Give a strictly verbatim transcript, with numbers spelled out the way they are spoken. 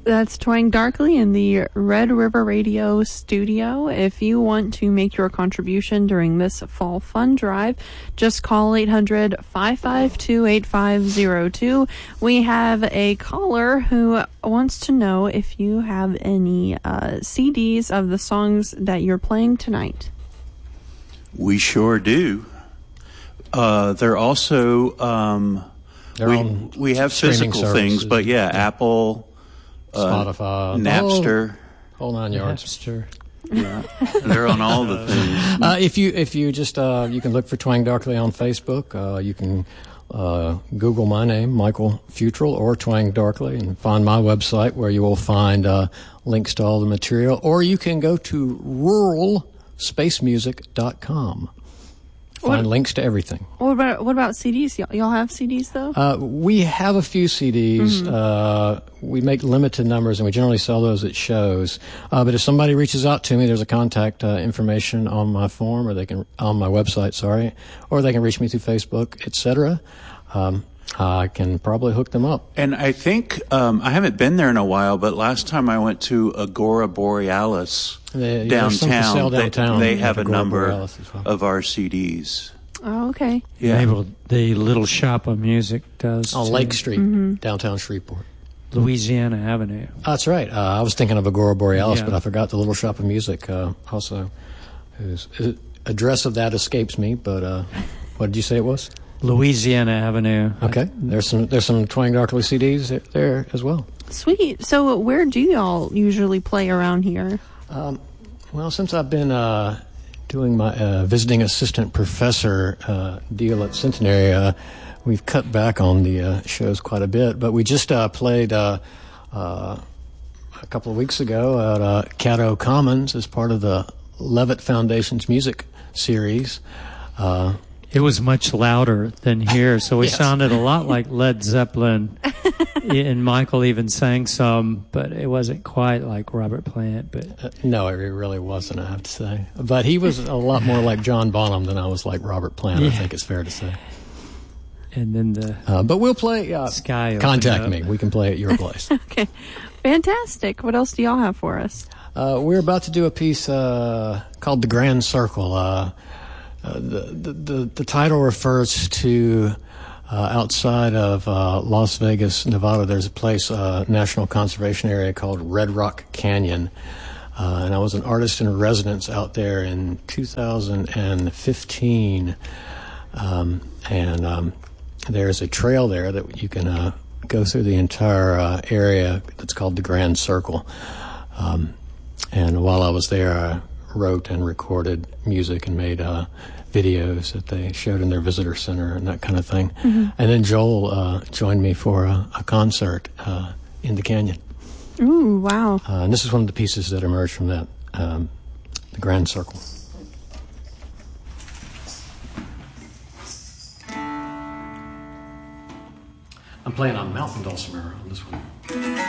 That's Twang Darkly in the Red River Radio studio. If you want to make your contribution during this fall fund drive, just call eight hundred, five five two, eight five zero two. We have a caller who wants to know if you have any uh, C Ds of the songs that you're playing tonight. We sure do. Uh, they're also, um, they're we, on we have physical services. things, but yeah, yeah. Apple, Spotify, uh, Napster, oh, whole nine yards. Napster. Yeah, they're on all the things. Uh, if you if you just uh, you can look for Twang Darkly on Facebook. Uh, you can uh, Google my name, Michael Futrell, or Twang Darkly, and find my website where you will find uh, links to all the material. Or you can go to rural space music dot com. Find What- links to everything. What about what about C Ds? Y'all, y'all have C Ds though? Uh, we have a few C Ds. Mm-hmm. Uh, we make limited numbers, and we generally sell those at shows. Uh, but if somebody reaches out to me, there's a contact uh, information on my form, or they can on my website. Sorry, or they can reach me through Facebook, et cetera. Um, I can probably hook them up. And I think, um, I haven't been there in a while, but last time I went to Agora Borealis They- there's some for downtown, sale they, downtown they at have a Agora number Borealis as well. of our C Ds. Oh, okay. Yeah. Maybe the Little Shop of Music does. On too. Lake Street, Mm-hmm. downtown Shreveport. Louisiana Avenue. That's right. Uh, I was thinking of Agora Borealis, Yeah. but I forgot the Little Shop of Music uh, also. Whose uh, address of that escapes me, but uh, what did you say it was? Louisiana Avenue. Okay, there's some there's some Twang Darkly C Ds there, there as well. Sweet. So where do y'all usually play around here? Um, well, since I've been uh, doing my uh, visiting assistant professor uh, deal at Centenary, uh, we've cut back on the uh, shows quite a bit. But we just uh, played uh, uh, a couple of weeks ago at uh, Caddo Commons as part of the Levitt Foundation's music series. Uh, It was much louder than here, so we Yes. sounded a lot like Led Zeppelin. And Michael even sang some, but it wasn't quite like Robert Plant. But uh, no, it really wasn't, I have to say. But he was a lot more like John Bonham than I was like Robert Plant, I Yeah. think it's fair to say. and then the Uh, but we'll play. Uh, sky opened contact up. me. We can play at your place. Okay. Fantastic. What else do y'all have for us? Uh, we're about to do a piece uh, called The Grand Circle. Uh, uh, the, the, the, the title refers to uh, outside of uh, Las Vegas, Nevada, there's a place, uh, national conservation area called Red Rock Canyon. Uh, and I was an artist in residence out there in two thousand fifteen. Um, and um, there's a trail there that you can uh, go through the entire uh, area that's called the Grand Circle. Um, and while I was there, I wrote and recorded music and made uh, videos that they showed in their visitor center and that kind of thing. Mm-hmm. And then Joel uh, joined me for a, a concert uh, in the canyon. Ooh, wow. Uh, and this is one of the pieces that emerged from that, um, the Grand Circle. I'm playing on mountain dulcimer on this one.